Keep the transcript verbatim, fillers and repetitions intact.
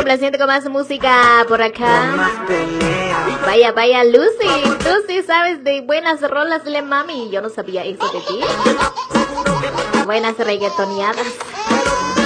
complaciente con más música por acá. Vaya, vaya, Lucy. Tú sí sabes de buenas rolas, le mami. Yo no sabía eso de ti. Buenas reggaetoneadas.